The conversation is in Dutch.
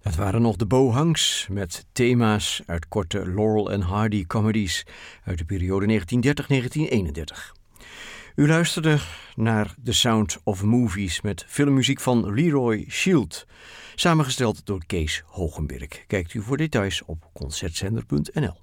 Dat waren nog de Bohangs met thema's uit korte Laurel en Hardy comedies uit de periode 1930-1931. U luisterde naar The Sound of Movies met filmmuziek van Leroy Shield, samengesteld door Kees Hogenberg. Kijkt u voor details op concertzender.nl.